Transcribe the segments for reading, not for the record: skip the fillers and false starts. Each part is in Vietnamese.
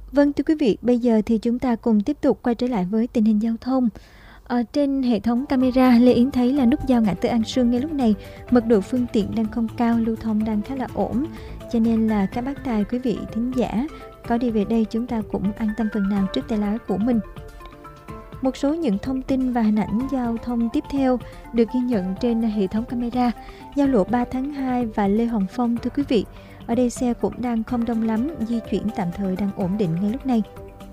Vâng, thưa quý vị, bây giờ thì chúng ta cùng tiếp tục quay trở lại với tình hình giao thông. Trên hệ thống camera, Lê Yến thấy là nút giao ngã tư An Sương ngay lúc này, mật độ phương tiện đang không cao, lưu thông đang khá là ổn. Cho nên là các bác tài, quý vị thính giả có đi về đây, chúng ta cũng an tâm phần nào trước tay lái của mình. Một số những thông tin và hình ảnh giao thông tiếp theo được ghi nhận trên hệ thống camera. Giao lộ 3 tháng 2 và Lê Hồng Phong, thưa quý vị. Ở đây xe cũng đang không đông lắm, di chuyển tạm thời đang ổn định ngay lúc này.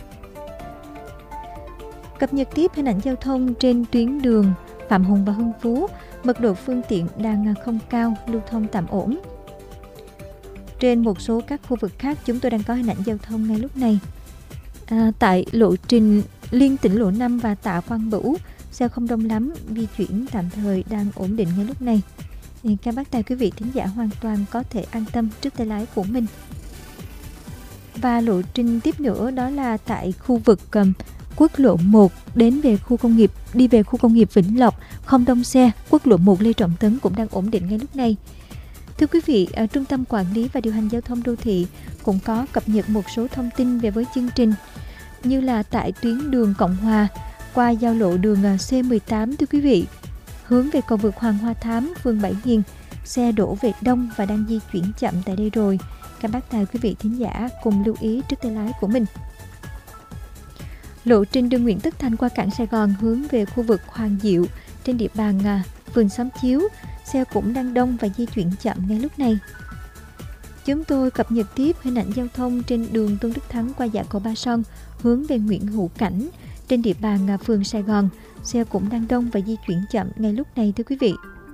Cập nhật tiếp hình ảnh giao thông trên tuyến đường Phạm Hùng và Hưng Phú, mật độ phương tiện đang không cao, lưu thông tạm ổn. Trên một số các khu vực khác, chúng tôi đang có hình ảnh giao thông ngay lúc này. Tại lộ trình liên tỉnh lộ 5 và Tạ Quang Bửu, xe không đông lắm, di chuyển tạm thời đang ổn định ngay lúc này. Các bác tài, quý vị thính giả hoàn toàn có thể an tâm trước tay lái của mình. Và lộ trình tiếp nữa đó là tại khu vực quốc lộ 1 đến về khu công nghiệp, đi về khu công nghiệp Vĩnh Lộc, không đông xe. Quốc lộ 1 Lê Trọng Tấn cũng đang ổn định ngay lúc này. Thưa quý vị, Trung tâm Quản lý và Điều hành Giao thông Đô thị cũng có cập nhật một số thông tin về với chương trình, như là tại tuyến đường Cộng Hòa qua giao lộ đường C18, thưa quý vị, hướng về cầu vượt Hoàng Hoa Thám, phường Bảy Hiền, xe đổ về đông và đang di chuyển chậm tại đây rồi. Các bác tài, quý vị thính giả cùng lưu ý trước tay lái của mình. Lộ trình đường Nguyễn Tất Thành qua cảng Sài Gòn hướng về khu vực Hoàng Diệu trên địa bàn phường Xóm Chiếu, xe cũng đang đông và di chuyển chậm ngay lúc này. Chúng tôi cập nhật tiếp hình ảnh giao thông trên đường Tôn Đức Thắng qua dạ cầu Ba Son hướng về Nguyễn Hữu Cảnh trên địa bàn phường Sài Gòn, xe cũng đang đông và di chuyển chậm ngay lúc này, thưa quý vị.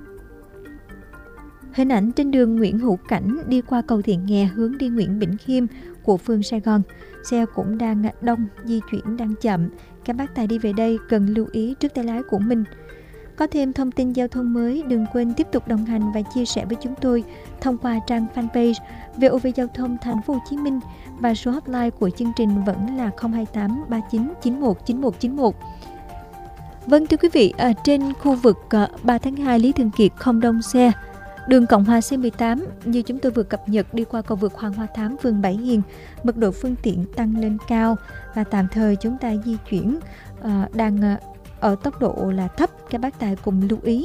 Hình ảnh trên đường Nguyễn Hữu Cảnh đi qua cầu Thiện Nghè hướng đi Nguyễn Bỉnh Khiêm của phường Sài Gòn, xe cũng đang đông, di chuyển đang chậm. Các bác tài đi về đây cần lưu ý trước tay lái của mình. Có thêm thông tin giao thông mới, đừng quên tiếp tục đồng hành và chia sẻ với chúng tôi thông qua trang fanpage VOV Giao thông Thành phố Hồ Chí Minh, và số hotline của chương trình vẫn là 028 39 91 9191. Vâng, thưa quý vị, trên khu vực 3 tháng 2 Lý Thường Kiệt không đông xe. Đường Cộng Hòa C18 như chúng tôi vừa cập nhật đi qua cầu vượt Hoàng Hoa Thám, phường Bảy Hiền, mật độ phương tiện tăng lên cao và tạm thời chúng ta di chuyển đang ở tốc độ là thấp. Các bác tài cùng lưu ý.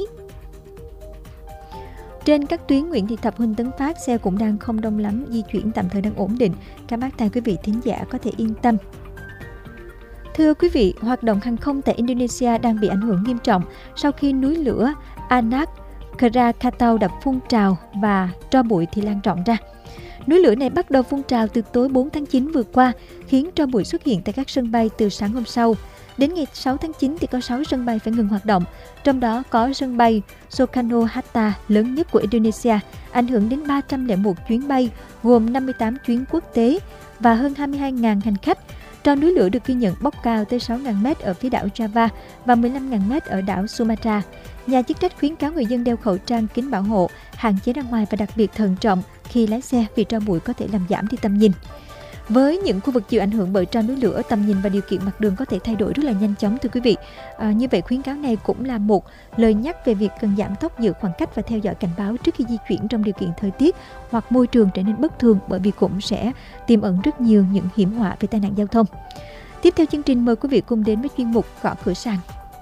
Trên các tuyến Nguyễn Thị Thập, Huỳnh Tấn Phát, xe cũng đang không đông lắm, di chuyển tạm thời đang ổn định. Các bác tài, quý vị thính giả có thể yên tâm. Thưa quý vị, hoạt động hàng không tại Indonesia đang bị ảnh hưởng nghiêm trọng sau khi núi lửa Anak Krakatau đã phun trào và tro bụi thì lan rộng ra. Núi lửa này bắt đầu phun trào từ tối 4 tháng 9 vừa qua, khiến tro bụi xuất hiện tại các sân bay từ sáng hôm sau. Đến ngày 6 tháng 9 thì có 6 sân bay phải ngừng hoạt động, trong đó có sân bay Soekarno-Hatta lớn nhất của Indonesia, ảnh hưởng đến 301 chuyến bay, gồm 58 chuyến quốc tế và hơn 22.000 hành khách. Tro núi lửa được ghi nhận bốc cao tới 6.000 m ở phía đảo Java và 15.000 m ở đảo Sumatra. Nhà chức trách khuyến cáo người dân đeo khẩu trang kính bảo hộ, hạn chế ra ngoài và đặc biệt thận trọng khi lái xe vì tro bụi có thể làm giảm đi tầm nhìn. Với những khu vực chịu ảnh hưởng bởi tro núi lửa, tầm nhìn và điều kiện mặt đường có thể thay đổi rất là nhanh chóng, thưa quý vị. Như vậy khuyến cáo này cũng là một lời nhắc về việc cần giảm tốc, giữ khoảng cách và theo dõi cảnh báo trước khi di chuyển trong điều kiện thời tiết hoặc môi trường trở nên bất thường, bởi vì cũng sẽ tiềm ẩn rất nhiều những hiểm họa về tai nạn giao thông. Tiếp theo chương trình, mời quý vị cùng đến với chuyên mục Gõ Cửa Sàn.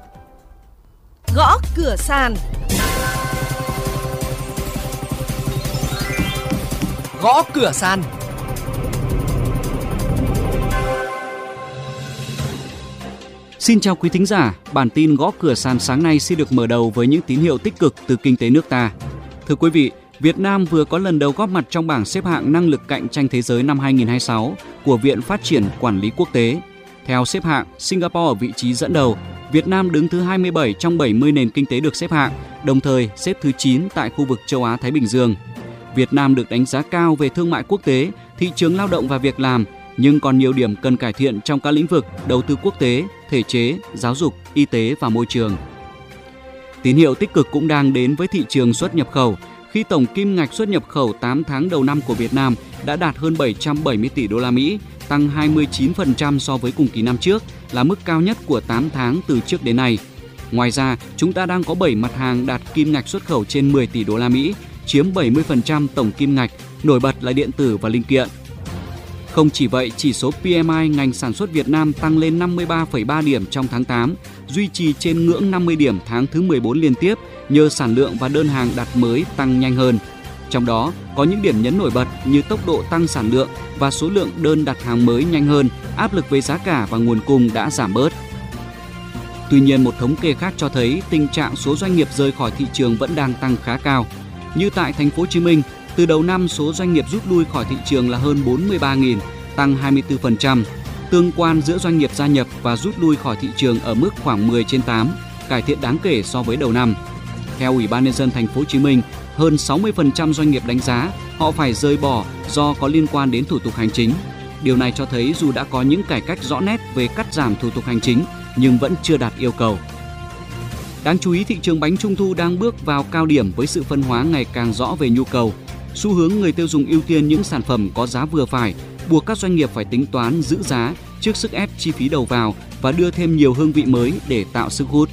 Gõ Cửa Sàn. Gõ Cửa Sàn. Xin chào quý thính giả, bản tin Gõ Cửa Sàn sáng nay xin được mở đầu với những tín hiệu tích cực từ kinh tế nước ta. Thưa quý vị, Việt Nam vừa có lần đầu góp mặt trong bảng xếp hạng năng lực cạnh tranh thế giới năm 2026 của Viện Phát triển Quản lý Quốc tế. Theo xếp hạng, Singapore ở vị trí dẫn đầu, Việt Nam đứng thứ 27 trong 70 nền kinh tế được xếp hạng, đồng thời xếp thứ 9 tại khu vực châu Á-Thái Bình Dương. Việt Nam được đánh giá cao về thương mại quốc tế, thị trường lao động và việc làm, nhưng còn nhiều điểm cần cải thiện trong các lĩnh vực đầu tư quốc tế, thể chế, giáo dục, y tế và môi trường. Tín hiệu tích cực cũng đang đến với thị trường xuất nhập khẩu, khi tổng kim ngạch xuất nhập khẩu 8 tháng đầu năm của Việt Nam đã đạt hơn 770 tỷ đô la Mỹ, tăng 29% so với cùng kỳ năm trước, là mức cao nhất của 8 tháng từ trước đến nay. Ngoài ra, chúng ta đang có 7 mặt hàng đạt kim ngạch xuất khẩu trên 10 tỷ đô la Mỹ, chiếm 70% tổng kim ngạch, nổi bật là điện tử và linh kiện. Không chỉ vậy, chỉ số PMI ngành sản xuất Việt Nam tăng lên 53,3 điểm trong tháng 8, duy trì trên ngưỡng 50 điểm tháng thứ 14 liên tiếp nhờ sản lượng và đơn hàng đặt mới tăng nhanh hơn. Trong đó, có những điểm nhấn nổi bật như tốc độ tăng sản lượng và số lượng đơn đặt hàng mới nhanh hơn, áp lực về giá cả và nguồn cung đã giảm bớt. Tuy nhiên, một thống kê khác cho thấy tình trạng số doanh nghiệp rời khỏi thị trường vẫn đang tăng khá cao. Như tại thành phố Hồ Chí Minh, từ đầu năm số doanh nghiệp rút lui khỏi thị trường là hơn 43.000, tăng 24%. Tương quan giữa doanh nghiệp gia nhập và rút lui khỏi thị trường ở mức khoảng 10/8, cải thiện đáng kể so với đầu năm. Theo Ủy ban nhân dân thành phố Hồ Chí Minh, hơn 60% doanh nghiệp đánh giá họ phải rời bỏ do có liên quan đến thủ tục hành chính. Điều này cho thấy dù đã có những cải cách rõ nét về cắt giảm thủ tục hành chính nhưng vẫn chưa đạt yêu cầu. Đáng chú ý, thị trường bánh trung thu đang bước vào cao điểm với sự phân hóa ngày càng rõ về nhu cầu. Xu hướng người tiêu dùng ưu tiên những sản phẩm có giá vừa phải, buộc các doanh nghiệp phải tính toán giữ giá trước sức ép chi phí đầu vào và đưa thêm nhiều hương vị mới để tạo sức hút.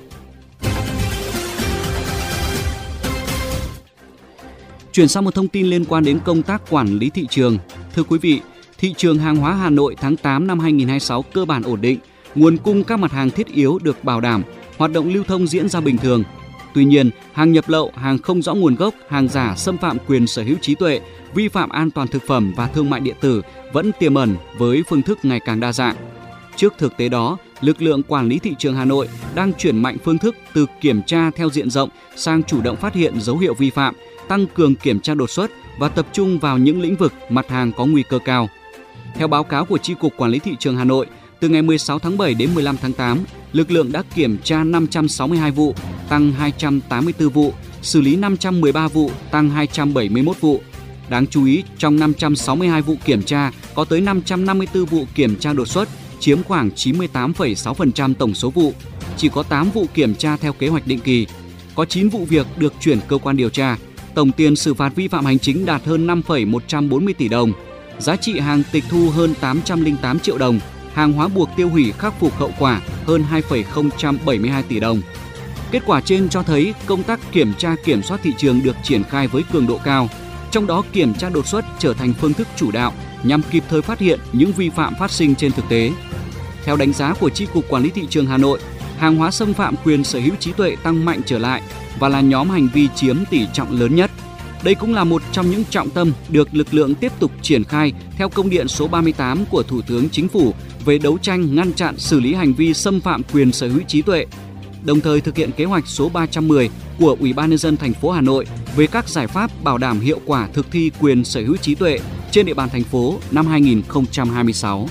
Chuyển sang một thông tin liên quan đến công tác quản lý thị trường. Thưa quý vị, thị trường hàng hóa Hà Nội tháng 8 năm 2026 cơ bản ổn định, nguồn cung các mặt hàng thiết yếu được bảo đảm, hoạt động lưu thông diễn ra bình thường. Tuy nhiên, hàng nhập lậu, hàng không rõ nguồn gốc, hàng giả xâm phạm quyền sở hữu trí tuệ, vi phạm an toàn thực phẩm và thương mại điện tử vẫn tiềm ẩn với phương thức ngày càng đa dạng. Trước thực tế đó, lực lượng quản lý thị trường Hà Nội đang chuyển mạnh phương thức từ kiểm tra theo diện rộng sang chủ động phát hiện dấu hiệu vi phạm, tăng cường kiểm tra đột xuất và tập trung vào những lĩnh vực mặt hàng có nguy cơ cao. Theo báo cáo của Chi cục Quản lý thị trường Hà Nội, từ ngày 16 tháng 7 đến 15 tháng 8, lực lượng đã kiểm tra 562 vụ, tăng 284 vụ, xử lý 513 vụ, tăng 271 vụ. Đáng chú ý, trong 562 vụ kiểm tra, có tới 554 vụ kiểm tra đột xuất, chiếm khoảng 98,6% tổng số vụ. Chỉ có 8 vụ kiểm tra theo kế hoạch định kỳ. Có 9 vụ việc được chuyển cơ quan điều tra. Tổng tiền xử phạt vi phạm hành chính đạt hơn 5,140 tỷ đồng. Giá trị hàng tịch thu hơn 808 triệu đồng. Hàng hóa buộc tiêu hủy khắc phục hậu quả hơn 2,072 tỷ đồng. Kết quả trên cho thấy công tác kiểm tra kiểm soát thị trường được triển khai với cường độ cao. Trong đó, kiểm tra đột xuất trở thành phương thức chủ đạo nhằm kịp thời phát hiện những vi phạm phát sinh trên thực tế. Theo đánh giá của Chi cục Quản lý thị trường Hà Nội, hàng hóa xâm phạm quyền sở hữu trí tuệ tăng mạnh trở lại và là nhóm hành vi chiếm tỷ trọng lớn nhất. Đây cũng là một trong những trọng tâm được lực lượng tiếp tục triển khai theo công điện số 38 của Thủ tướng Chính phủ về đấu tranh, ngăn chặn, xử lý hành vi xâm phạm quyền sở hữu trí tuệ. Đồng thời thực hiện kế hoạch số 310 của Ủy ban nhân dân thành phố Hà Nội về các giải pháp bảo đảm hiệu quả thực thi quyền sở hữu trí tuệ trên địa bàn thành phố năm 2026.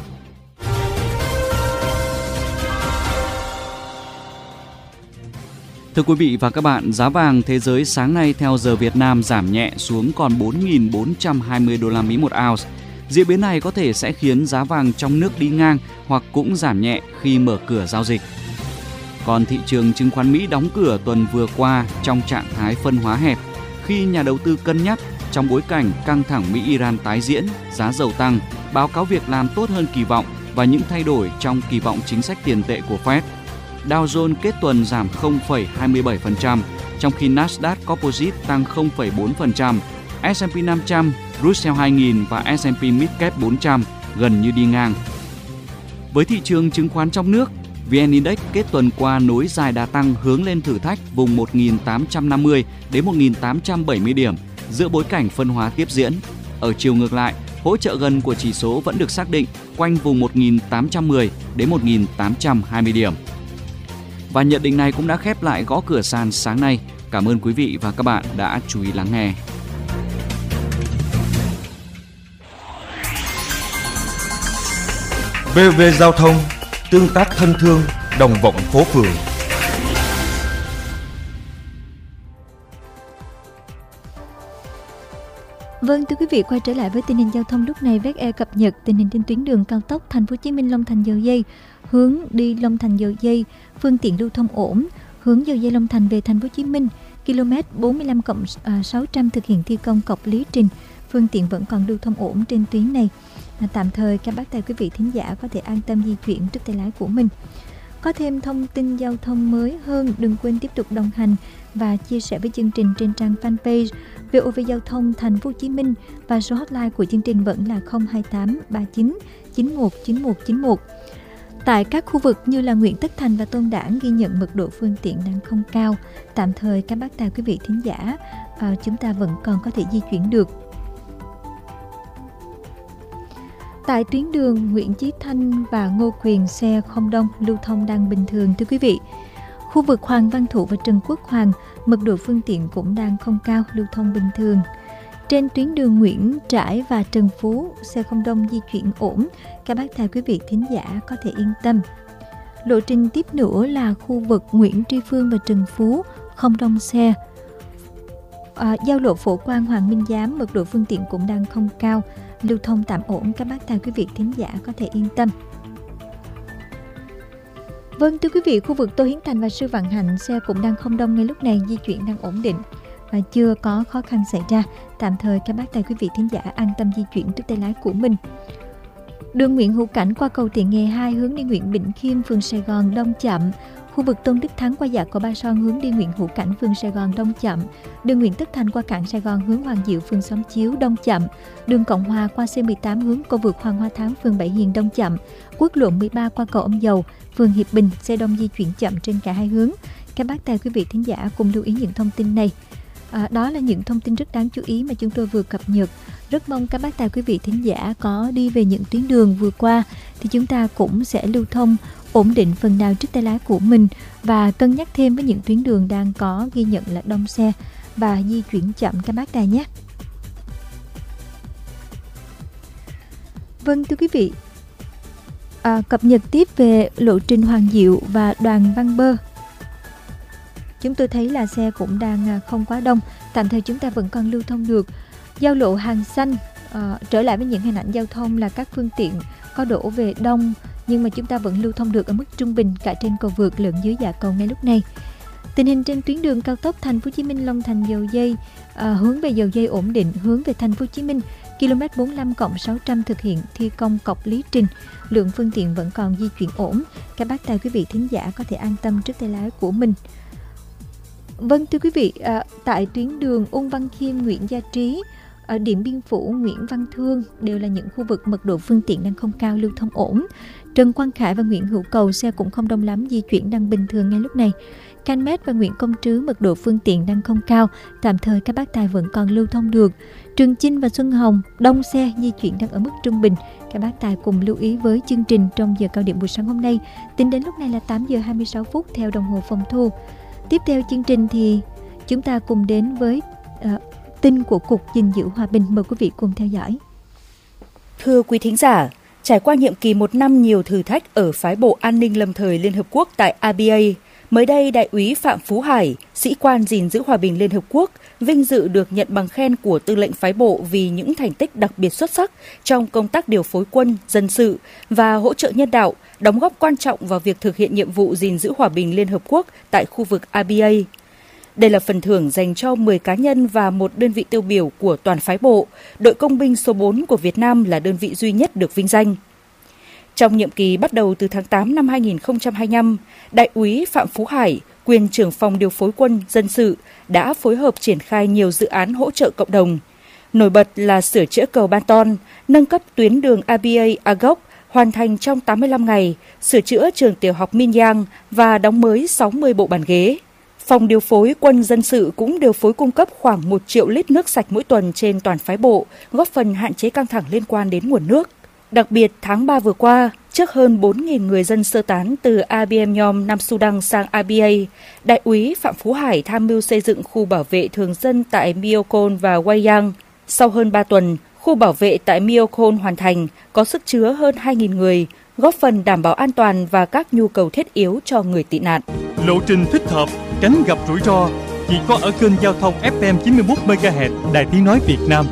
Thưa quý vị và các bạn, giá vàng thế giới sáng nay theo giờ Việt Nam giảm nhẹ xuống còn 4.420 đô la Mỹ một ounce. Diễn biến này có thể sẽ khiến giá vàng trong nước đi ngang hoặc cũng giảm nhẹ khi mở cửa giao dịch. Còn thị trường chứng khoán Mỹ đóng cửa tuần vừa qua trong trạng thái phân hóa hẹp khi nhà đầu tư cân nhắc trong bối cảnh căng thẳng Mỹ-Iran tái diễn, giá dầu tăng, báo cáo việc làm tốt hơn kỳ vọng và những thay đổi trong kỳ vọng chính sách tiền tệ của Fed. Dow Jones kết tuần giảm 0,27%, trong khi Nasdaq Composite tăng 0,4%, S&P 500, Russell 2000 và S&P Midcap 400 gần như đi ngang. Với thị trường chứng khoán trong nước, VN Index kết tuần qua nối dài đà tăng hướng lên thử thách vùng 1.850 đến 1.870 điểm giữa bối cảnh phân hóa tiếp diễn. Ở chiều ngược lại, hỗ trợ gần của chỉ số vẫn được xác định quanh vùng 1.810 đến 1.820 điểm. Và nhận định này cũng đã khép lại gõ cửa sàn sáng nay. Cảm ơn quý vị và các bạn đã chú ý lắng nghe. VV Giao thông, tương tác thân thương, đồng vọng phố phường. Vâng, thưa quý vị, quay trở lại với tình hình giao thông lúc này. VSE cập nhật tình hình trên tuyến đường cao tốc Thành phố Hồ Chí Minh Long Thành Dầu Giây, hướng đi Long Thành Dầu Giây, phương tiện lưu thông ổn, hướng Dầu Giây Long Thành về Thành phố Hồ Chí Minh, km 45+600 thực hiện thi công cọc Lý Trình, phương tiện vẫn còn lưu thông ổn trên tuyến này. Tạm thời các bác tài quý vị thính giả có thể an tâm di chuyển trước tay lái của mình. Có thêm thông tin giao thông mới hơn, đừng quên tiếp tục đồng hành và chia sẻ với chương trình trên trang fanpage VOV Giao thông Thành phố Hồ Chí Minh và số hotline của chương trình vẫn là 028 39 91 91 91. Tại các khu vực như là Nguyễn Tất Thành và Tôn Đản ghi nhận mật độ phương tiện đang không cao. Tạm thời các bác tài quý vị thính giả, chúng ta vẫn còn có thể di chuyển được. Tại tuyến đường Nguyễn Chí Thanh và Ngô Quyền xe không đông, lưu thông đang bình thường thưa quý vị. Khu vực Hoàng Văn Thụ và Trần Quốc Hoàng, mật độ phương tiện cũng đang không cao, lưu thông bình thường. Trên tuyến đường Nguyễn Trãi và Trần Phú, xe không đông di chuyển ổn, các bác tài quý vị thính giả có thể yên tâm. Lộ trình tiếp nữa là khu vực Nguyễn Tri Phương và Trần Phú, không đông xe. Giao lộ Phổ Quang Hoàng Minh Giám, mật độ phương tiện cũng đang không cao, lưu thông tạm ổn, các bác tài quý vị thính giả có thể yên tâm. Vâng, thưa quý vị, khu vực Tô Hiến Thành và Sư Vạn Hạnh, xe cũng đang không đông ngay lúc này, di chuyển đang ổn định và chưa có khó khăn xảy ra. Tạm thời các bác tài quý vị thính giả an tâm di chuyển trước tay lái của mình. Đường Nguyễn Hữu Cảnh qua cầu Thị Nghè 2 hướng đi Nguyễn Bỉnh Khiêm, phường Sài Gòn đông chậm. Khu vực Tôn Đức Thắng qua dạp Cầu Ba Son hướng đi Nguyễn Hữu Cảnh, phường Sài Gòn đông chậm. Đường Nguyễn Tất Thành qua cảng Sài Gòn hướng Hoàng Diệu, phường Xóm Chiếu đông chậm. Đường Cộng Hòa qua C18 hướng cầu vượt Hoàng Hoa Thám, phường Bảy Hiền đông chậm. Quốc lộ 13 qua cầu Ông Dầu, phường Hiệp Bình, xe đông di chuyển chậm trên cả hai hướng. Các bác tài quý vị thính giả cùng lưu ý những thông tin này. Đó là những thông tin rất đáng chú ý mà chúng tôi vừa cập nhật. Rất mong các bác tài quý vị thính giả có đi về những tuyến đường vừa qua thì chúng ta cũng sẽ lưu thông ổn định phần nào trước tay lái của mình và cân nhắc thêm với những tuyến đường đang có ghi nhận là đông xe và di chuyển chậm các bác tài nhé. Vâng thưa quý vị, cập nhật tiếp về lộ trình Hoàng Diệu và Đoàn Văn Bơ. Chúng tôi thấy là xe cũng đang không quá đông, tạm thời chúng ta vẫn còn lưu thông được. Giao lộ Hàng Xanh, trở lại với những hình ảnh giao thông là các phương tiện có đổ về đông, nhưng mà chúng ta vẫn lưu thông được ở mức trung bình cả trên cầu vượt lẫn dưới dạ cầu ngay lúc này. Tình hình trên tuyến đường cao tốc Thành phố Hồ Chí Minh Long Thành Dầu Dây, hướng về Dầu Dây ổn định, hướng về Thành phố Hồ Chí Minh km 45+600 thực hiện thi công cọc Lý Trình, lượng phương tiện vẫn còn di chuyển ổn. Các bác tài quý vị thính giả có thể an tâm trước tay lái của mình. Vâng thưa quý vị, tại tuyến đường Ung Văn Khiêm Nguyễn Gia Trí, ở Điện Biên Phủ Nguyễn Văn Thương đều là những khu vực mật độ phương tiện đang không cao, lưu thông ổn. Trần Quang Khải và Nguyễn Hữu Cầu xe cũng không đông lắm, di chuyển đang bình thường ngay lúc này. Canh Mét và Nguyễn Công Trứ mật độ phương tiện đang không cao, tạm thời các bác tài vẫn còn lưu thông được. Trường Chinh và Xuân Hồng đông xe, di chuyển đang ở mức trung bình. Các bác tài cùng lưu ý với chương trình trong giờ cao điểm buổi sáng hôm nay. Tính đến lúc này là 8 giờ 26 phút theo đồng hồ phòng thu. Tiếp theo chương trình thì chúng ta cùng đến với tin của Cục gìn giữ hòa bình. Mời quý vị cùng theo dõi. Thưa quý thính giả, trải qua nhiệm kỳ 1 năm nhiều thử thách ở phái bộ an ninh lâm thời Liên Hợp Quốc tại ABA, mới đây Đại úy Phạm Phú Hải, sĩ quan gìn giữ hòa bình Liên Hợp Quốc, vinh dự được nhận bằng khen của tư lệnh phái bộ vì những thành tích đặc biệt xuất sắc trong công tác điều phối quân, dân sự và hỗ trợ nhân đạo, đóng góp quan trọng vào việc thực hiện nhiệm vụ gìn giữ hòa bình Liên Hợp Quốc tại khu vực ABA. Đây là phần thưởng dành cho 10 cá nhân và một đơn vị tiêu biểu của toàn phái bộ. Đội công binh số 4 của Việt Nam là đơn vị duy nhất được vinh danh. Trong nhiệm kỳ bắt đầu từ tháng 8 năm 2025, Đại úy Phạm Phú Hải, quyền trưởng phòng điều phối quân dân sự, đã phối hợp triển khai nhiều dự án hỗ trợ cộng đồng. Nổi bật là sửa chữa cầu Banton, nâng cấp tuyến đường ABA-Agok hoàn thành trong 85 ngày, sửa chữa trường tiểu học Minh Giang và đóng mới 60 bộ bàn ghế. Phòng điều phối quân dân sự cũng điều phối cung cấp khoảng 1 triệu lít nước sạch mỗi tuần trên toàn phái bộ, góp phần hạn chế căng thẳng liên quan đến nguồn nước. Đặc biệt, tháng 3 vừa qua, trước hơn 4.000 người dân sơ tán từ ABM Nhom, Nam Sudan sang ABA, Đại úy Phạm Phú Hải tham mưu xây dựng khu bảo vệ thường dân tại Myokon và Wayang. Sau hơn 3 tuần, khu bảo vệ tại Myokon hoàn thành, có sức chứa hơn 2.000 người, góp phần đảm bảo an toàn và các nhu cầu thiết yếu cho người tị nạn. Lộ trình thích hợp, tránh gặp rủi ro, chỉ có ở kênh giao thông FM 91 MHz Đài Tiếng nói Việt Nam.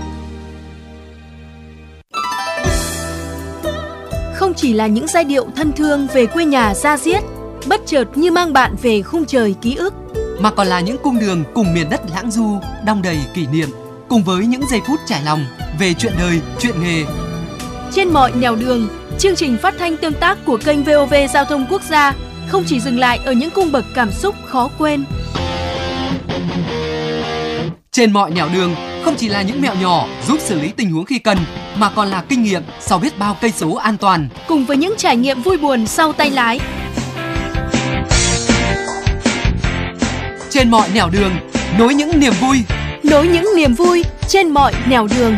Không chỉ là những giai điệu thân thương về quê nhà da diết, bất chợt như mang bạn về khung trời ký ức, mà còn là những cung đường cùng miền đất lãng du, đong đầy kỷ niệm, cùng với những giây phút trải lòng về chuyện đời, chuyện nghề. Trên mọi nẻo đường, chương trình phát thanh tương tác của kênh VOV Giao thông Quốc gia không chỉ dừng lại ở những cung bậc cảm xúc khó quên. Trên mọi nẻo đường, không chỉ là những mẹo nhỏ giúp xử lý tình huống khi cần, mà còn là kinh nghiệm sau biết bao cây số an toàn. Cùng với những trải nghiệm vui buồn sau tay lái. Trên mọi nẻo đường, nối những niềm vui. Nối những niềm vui trên mọi nẻo đường.